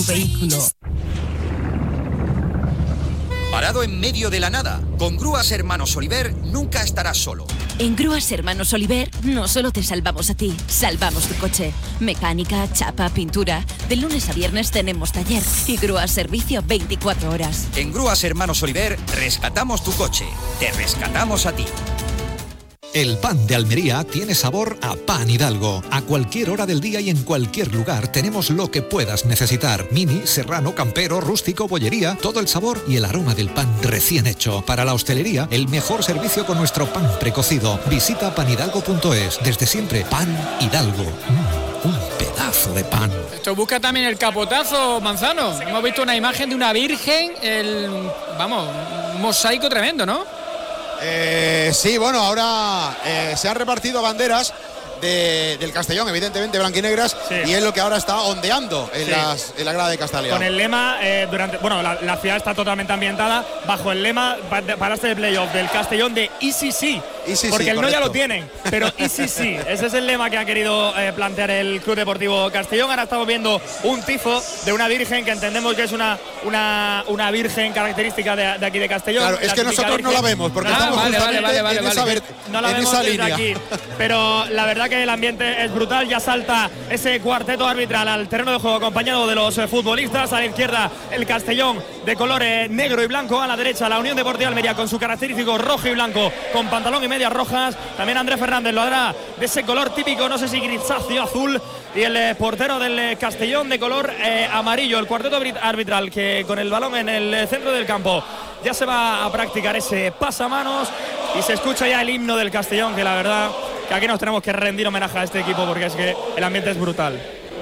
tu vehículo. Parado en medio de la nada, con Grúas Hermanos Oliver nunca estarás solo. En Grúas Hermanos Oliver no solo te salvamos a ti, salvamos tu coche. Mecánica, chapa, pintura. De lunes a viernes tenemos taller y grúas servicio 24 horas. En Grúas Hermanos Oliver rescatamos tu coche, te rescatamos a ti. El pan de Almería tiene sabor a Pan Hidalgo. A cualquier hora del día y en cualquier lugar tenemos lo que puedas necesitar. Mini, serrano, campero, rústico, bollería, todo el sabor y el aroma del pan recién hecho. Para la hostelería, el mejor servicio con nuestro pan precocido. Visita panhidalgo.es. Desde siempre, Pan Hidalgo. Un pedazo de pan. Esto busca también el capotazo, Manzano. Hemos visto una imagen de una virgen, un mosaico tremendo, ¿no? Sí, bueno, ahora se han repartido banderas del Castellón, evidentemente blanquinegras, sí. Y es lo que ahora está ondeando en, sí. En la grada de Castalia. Con el lema, la ciudad está totalmente ambientada bajo el lema para este playoff del Castellón de Easy sí. Porque el correcto. No ya lo tienen, pero Easy sí. Ese es el lema que ha querido plantear el Club Deportivo Castellón. Ahora estamos viendo un tifo de una virgen que entendemos que es una virgen característica de aquí de Castellón. Claro, es que nosotros virgen. No la vemos porque estamos no la vemos desde aquí. Pero la verdad que el ambiente es brutal. Ya salta ese cuarteto arbitral al terreno de juego acompañado de los futbolistas. A la izquierda el Castellón de color negro y blanco. A la derecha la Unión Deportiva Almería con su característico rojo y blanco con pantalón y medias rojas. También Andrés Fernández lo hará de ese color típico, no sé si grisáceo azul. Y el portero del Castellón de color amarillo. El cuarteto arbitral que con el balón en el centro del campo ya se va a practicar ese pasamanos. Y se escucha ya el himno del Castellón, que la verdad que aquí nos tenemos que rendir homenaje a este equipo porque es que el ambiente es brutal.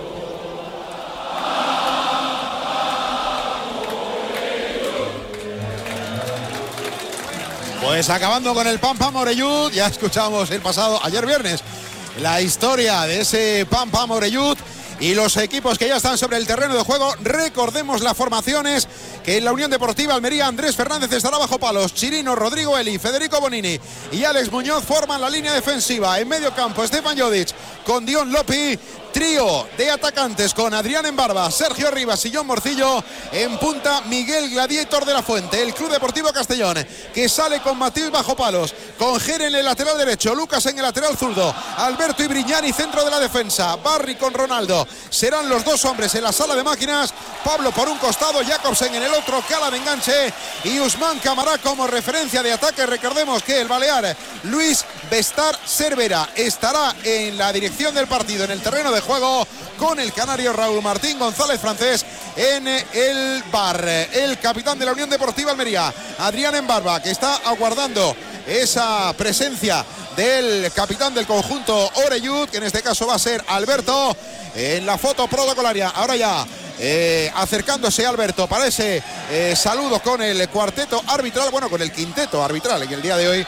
Pues acabando con el Pam Pam Orellut, ya escuchamos ayer viernes, la historia de ese Pam Pam Orellut y los equipos que ya están sobre el terreno de juego. Recordemos las formaciones: que en la Unión Deportiva Almería Andrés Fernández estará bajo palos, Chirino, Rodrigo Eli, Federico Bonini y Alex Muñoz forman la línea defensiva. En medio campo Stefan Jodic con Dion Lopi. Trío de atacantes con Adrián Embarba, Sergio Rivas y John Morcillo. En punta Miguel Gladiator de la Fuente. El Club Deportivo Castellón que sale con Matías bajo palos, con Ger en el lateral derecho, Lucas en el lateral zurdo, Alberto y Brignani centro de la defensa, Barry con Ronaldo serán los dos hombres en la sala de máquinas. Pablo por un costado, Jacobsen en el otro, Cala de enganche y Usman Camará como referencia de ataque. Recordemos que el balear Luis Bestar Cervera estará en la dirección del partido en el terreno de juego, con el canario Raúl Martín González Francés en el bar. El capitán de la Unión Deportiva Almería, Adrián Embarba, que está aguardando esa presencia del capitán del conjunto Orellut, que en este caso va a ser Alberto, en la foto protocolaria. Ahora ya acercándose Alberto para ese saludo con el cuarteto arbitral, bueno, con el quinteto arbitral en el día de hoy.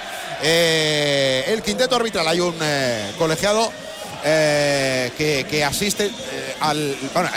El quinteto arbitral, hay un colegiado que asiste al... Bueno,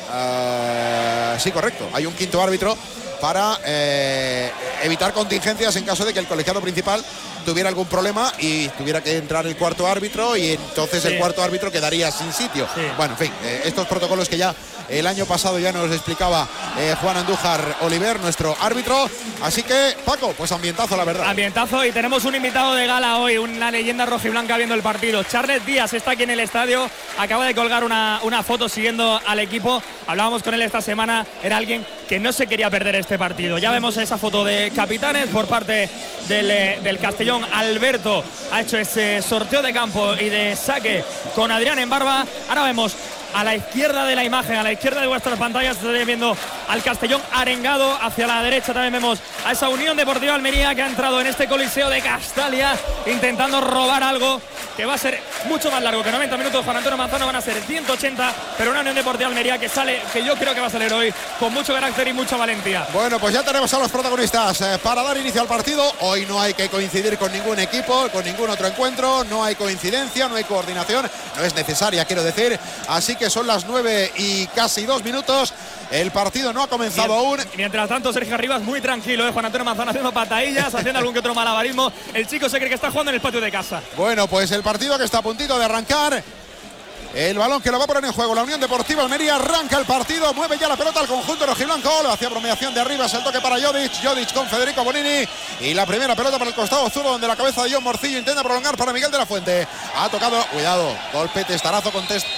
sí, correcto, hay un quinto árbitro para evitar contingencias en caso de que el colegiado principal tuviera algún problema y tuviera que entrar el cuarto árbitro, y entonces el cuarto árbitro quedaría sin sitio. Bueno, en fin, estos protocolos que ya el año pasado ya nos explicaba Juan Andújar Oliver, nuestro árbitro. Así que, Paco, pues ambientazo, la verdad. Ambientazo, y tenemos un invitado de gala hoy, una leyenda rojiblanca viendo el partido. Charles Díaz está aquí en el estadio, acaba de colgar una foto siguiendo al equipo. Hablábamos con él esta semana, era alguien que no se quería perder este partido. Ya vemos esa foto de capitanes por parte del Castellón. Alberto ha hecho ese sorteo de campo y de saque con Adrián Embarba. Ahora vemos a la izquierda de la imagen, a la izquierda de vuestras pantallas, estáis viendo al Castellón arengado. Hacia la derecha también vemos a esa Unión Deportiva Almería que ha entrado en este coliseo de Castalia intentando robar algo que va a ser mucho más largo que 90 minutos. Juan Antonio Manzano, van a ser 180, pero una Unión Deportiva Almería que sale, que yo creo que va a salir hoy con mucho carácter y mucha valentía. Bueno, pues ya tenemos a los protagonistas para dar inicio al partido. Hoy no hay que coincidir con ningún equipo, con ningún otro encuentro, no hay coincidencia, no hay coordinación, no es necesaria, quiero decir. Así que son las 9 y casi 2 minutos. El partido no ha comenzado aún. Mientras tanto, Sergio Rivas muy tranquilo, Juan Antonio Manzano haciendo patadillas, haciendo algún que otro malabarismo. El chico se cree que está jugando en el patio de casa. Bueno, pues el partido que está a puntito de arrancar. el balón que lo va a poner en juego la Unión Deportiva Almería. Arranca el partido, mueve ya la pelota al conjunto rojiblanco, lo hacía promediación de arriba, es el toque para Jodic con Federico Bonini y la primera pelota para el costado zurdo, donde la cabeza de John Morcillo intenta prolongar para Miguel de la Fuente. Ha tocado, cuidado, golpe testarazo,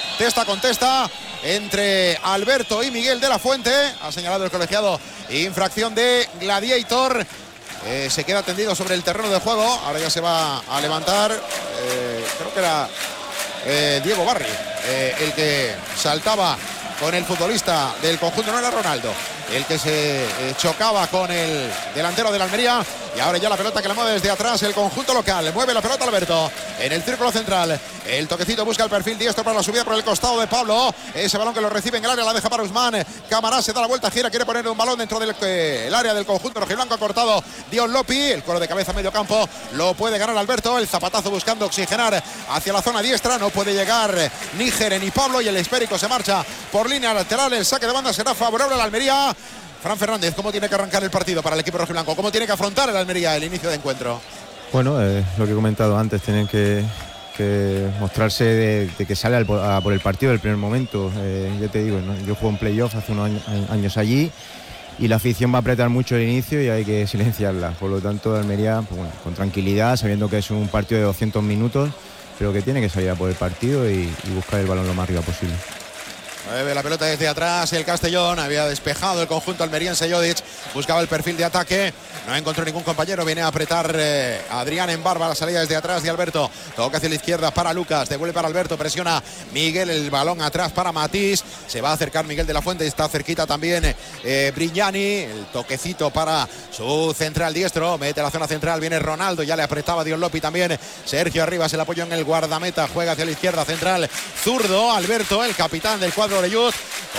contesta entre Alberto y Miguel de la Fuente. Ha señalado el colegiado infracción de Gladiator. Se queda tendido sobre el terreno de juego. Ahora ya se va a levantar. Creo que era Diego Barri el que saltaba con el futbolista del conjunto. No era Ronaldo el que se chocaba con el delantero de la Almería. Y ahora ya la pelota que la mueve desde atrás el conjunto local. Mueve la pelota Alberto en el círculo central. El toquecito busca el perfil diestro para la subida por el costado de Pablo. Ese balón que lo recibe en el área la deja para Usman. Camarás se da la vuelta, gira, quiere poner un balón dentro del área del conjunto rojiblanco. Ha cortado Dion Lopi. El coro de cabeza medio campo lo puede ganar Alberto. El zapatazo buscando oxigenar hacia la zona diestra. No puede llegar ni Jere ni Pablo. Y el esférico se marcha por línea lateral. El saque de banda será favorable a la Almería. Fran Fernández, ¿cómo tiene que arrancar el partido para el equipo rojiblanco? ¿Cómo tiene que afrontar el Almería el inicio de encuentro? Bueno, lo que he comentado antes, tienen que mostrarse de que sale por el partido del primer momento. Ya te digo, ¿no? Yo juego en playoff hace unos años allí y la afición va a apretar mucho el inicio y hay que silenciarla. Por lo tanto, Almería, pues bueno, con tranquilidad, sabiendo que es un partido de 200 minutos, pero que tiene que salir a por el partido y buscar el balón lo más arriba posible. Mueve la pelota desde atrás el Castellón, había despejado el conjunto almeriense. Jodic buscaba el perfil de ataque, no encontró ningún compañero, viene a apretar Adrián en barba, la salida desde atrás de Alberto, toca hacia la izquierda para Lucas, devuelve para Alberto, presiona Miguel, el balón atrás para Matís, se va a acercar Miguel de la Fuente, está cerquita también Brignani, el toquecito para su central diestro, mete la zona central, viene Ronaldo, ya le apretaba Dion Lopi también, Sergio Arribas, el apoyo en el guardameta, juega hacia la izquierda central, zurdo, Alberto, el capitán del cuadro Oreyud,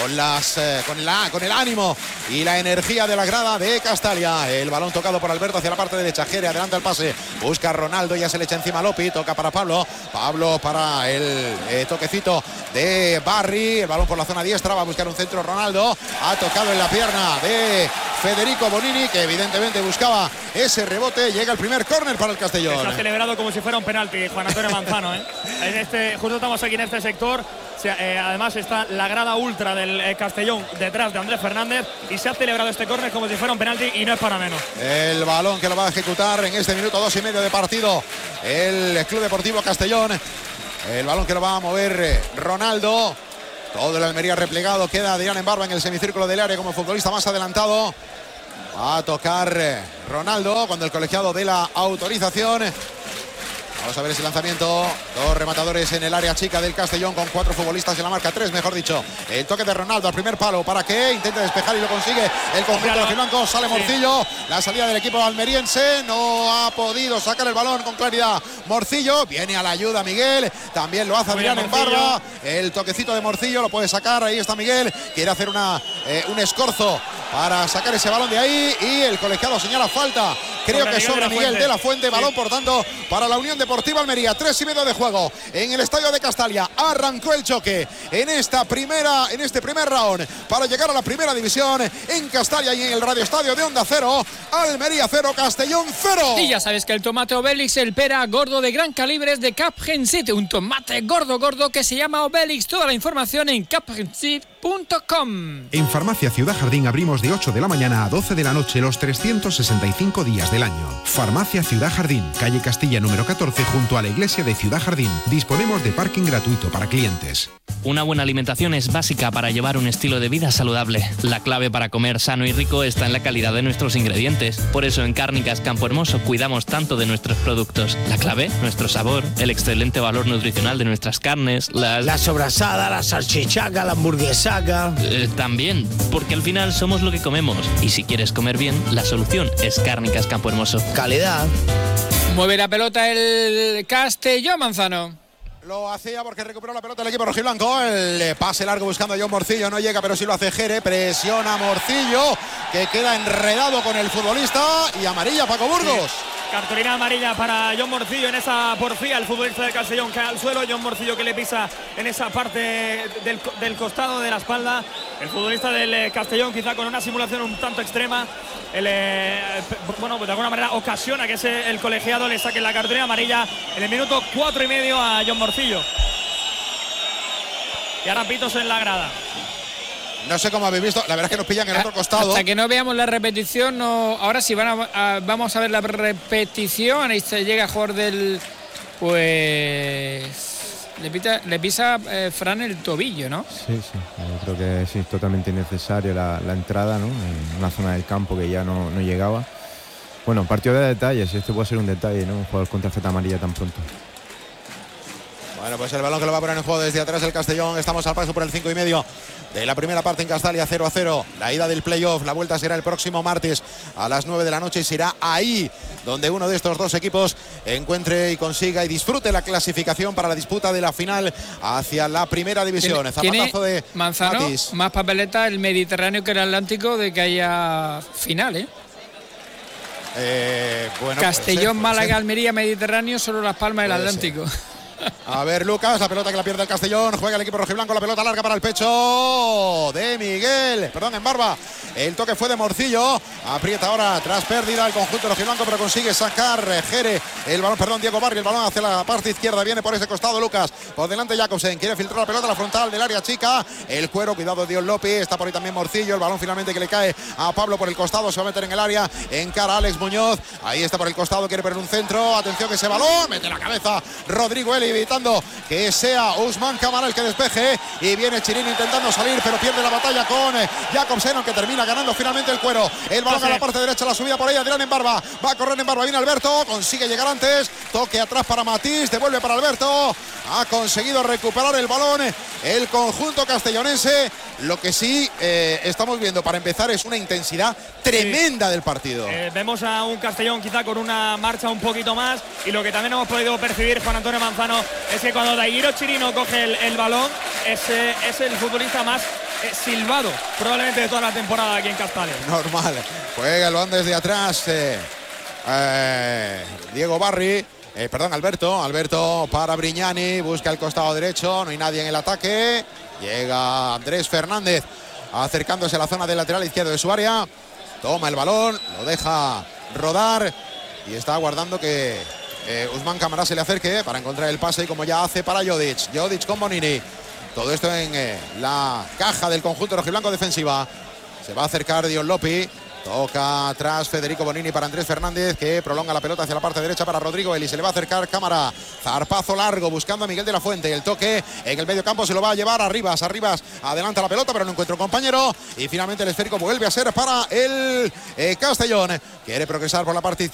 con el ánimo y la energía de la grada de Castalia. El balón tocado por Alberto hacia la parte derecha. Jere adelanta el pase, busca a Ronaldo, ya se le echa encima Lopi, toca para Pablo para el toquecito de Barry, el balón por la zona diestra, va a buscar un centro Ronaldo, ha tocado en la pierna de Federico Bonini, que evidentemente buscaba ese rebote. Llega el primer córner para el Castellón. Se ha celebrado como si fuera un penalti Juan Antonio Manzano, justo estamos aquí en este sector. Además está la grada ultra del Castellón detrás de Andrés Fernández y se ha celebrado este córner como si fuera un penalti y no es para menos. El balón que lo va a ejecutar en este minuto 2,5 de partido el Club Deportivo Castellón. El balón que lo va a mover Ronaldo. Todo el Almería replegado, queda Adrián en barba en el semicírculo del área como futbolista más adelantado. Va a tocar Ronaldo cuando el colegiado dé la autorización. Vamos a ver ese lanzamiento. Dos rematadores en el área chica del Castellón con 4 futbolistas en la marca, 3 mejor dicho. El toque de Ronaldo al primer palo. ¿Para qué? Intenta despejar y lo consigue el conjunto rojiblanco. Sale Morcillo. La salida del equipo almeriense. No ha podido sacar el balón con claridad Morcillo. Viene a la ayuda Miguel. También lo hace Adrián en barba. El toquecito de Morcillo lo puede sacar. Ahí está Miguel. Quiere hacer un escorzo para sacar ese balón de ahí. Y el colegiado señala falta. Creo que sobre Miguel de la Fuente. Balón, por tanto, para la Unión Deportiva Almería. 3,5 de juego en el estadio de Castalia. Arrancó el choque en este primer round para llegar a la primera división en Castalia y en el Radio Estadio de Onda Cero. Almería 0, Castellón 0. Y ya sabes que el tomate Obelix, el pera gordo de gran calibre es de Capgensit, un tomate gordo que se llama Obelix. Toda la información en capgensit.com. En Farmacia Ciudad Jardín abrimos de 8 de la mañana a 12 de la noche los 365 días del año. Farmacia Ciudad Jardín, calle Castilla número 14, junto a la iglesia de Ciudad Jardín. Disponemos de parking gratuito para clientes. Una buena alimentación es básica para llevar un estilo de vida saludable. La clave para comer sano y rico está en la calidad de nuestros ingredientes. Por eso en Cárnicas Campo Hermoso cuidamos tanto de nuestros productos. La clave, nuestro sabor, el excelente valor nutricional de nuestras carnes, la sobrasada, la salchichaca, la hamburguesaca. También, porque al final somos lo que comemos. Y si quieres comer bien, la solución es Cárnicas Campo Hermoso. Calidad. Mueve la pelota el Castellón, Manzano. Lo hacía porque recuperó la pelota el equipo rojiblanco. El pase largo buscando a John Morcillo. No llega, pero sí lo hace Jere. Presiona Morcillo, que queda enredado con el futbolista. Y amarilla Paco Burgos. Sí. Cartulina amarilla para John Morcillo en esa porfía. El futbolista de Castellón cae al suelo. John Morcillo que le pisa en esa parte del costado de la espalda. El futbolista del Castellón quizá con una simulación un tanto extrema. Pues de alguna manera ocasiona que el colegiado le saque la cartulina amarilla en el minuto 4,5 a John Morcillo. y ahora pitos en la grada. No sé cómo habéis visto, la verdad es que nos pillan en otro costado. Hasta que no veamos la repetición, no. Ahora sí vamos a ver la repetición. Ahí se llega a jugar del. Pues. Le pisa Fran el tobillo, ¿no? Sí, creo que sí, es totalmente innecesario la entrada, ¿no? En una zona del campo que ya no llegaba. Bueno, partido de detalles, este puede ser un detalle, ¿no? Un jugador con tarjeta amarilla tan pronto. Bueno, pues el balón que lo va a poner en juego desde atrás el Castellón. Estamos al paso por el 5,5 de la primera parte en Castalia, 0-0. La ida del playoff, la vuelta será el próximo martes a las 9 de la noche y será ahí donde uno de estos dos equipos encuentre y consiga y disfrute la clasificación para la disputa de la final hacia la primera división. Zapatazo de Manzano, Matis. más papeleta el Mediterráneo que el Atlántico de que haya final, ¿eh? Bueno, Castellón, Málaga, Almería, Mediterráneo, solo Las Palmas del Atlántico. A ver, Lucas, la pelota que la pierde el Castellón. Juega el equipo rojiblanco, la pelota larga para el pecho de Miguel. Perdón, en Barba. El toque fue de Morcillo. Aprieta ahora tras pérdida el conjunto rojiblanco, pero consigue sacar Jere el balón, perdón, Diego Barrio, el balón hacia la parte izquierda. Viene por ese costado Lucas. Por delante Jacobsen. Quiere filtrar la pelota a la frontal del área chica. El cuero, cuidado Dion López. Está por ahí también Morcillo. El balón finalmente que le cae a Pablo por el costado. Se va a meter en el área. Encara a Alex Muñoz. Ahí está por el costado. Quiere poner un centro. Atención que ese balón. Mete la cabeza Rodrigo Eli, evitando que sea Usman Camara el que despeje. Y viene Chirini intentando salir, pero pierde la batalla con Jacobsen, que termina ganando finalmente el cuero. El balón a la parte derecha, la subida por ahí. Adrián en Barba. Va a correr en Barba. Viene Alberto. Consigue llegar antes. Toque atrás para Matís. Devuelve para Alberto. Ha conseguido recuperar el balón el conjunto castellonense. Lo que sí estamos viendo para empezar es una intensidad tremenda del partido. Vemos a un Castellón quizá con una marcha un poquito más, y lo que también hemos podido percibir, Juan Antonio Manzano, es que cuando Daguiro Chirino coge el balón es el futbolista más silbado probablemente de toda la temporada aquí en Castalia. Normal. Juega el balón desde atrás Diego Barri. Alberto para Brignani, busca el costado derecho, no hay nadie en el ataque. Llega Andrés Fernández acercándose a la zona del lateral izquierdo de su área. Toma el balón, lo deja rodar y está aguardando que Usman Camara se le acerque para encontrar el pase, y como ya hace para Jodic. Jodic con Bonini. Todo esto en la caja del conjunto rojiblanco defensiva. Se va a acercar Dion Lopi. Toca atrás Federico Bonini para Andrés Fernández, que prolonga la pelota hacia la parte derecha para Rodrigo Eli. Se le va a acercar Cámara. Zarpazo largo buscando a Miguel de la Fuente. El toque en el medio campo se lo va a llevar Arribas. Adelanta la pelota, pero no encuentra un compañero. Y finalmente el esférico vuelve a ser para el Castellón. Quiere progresar por la parte izquierda.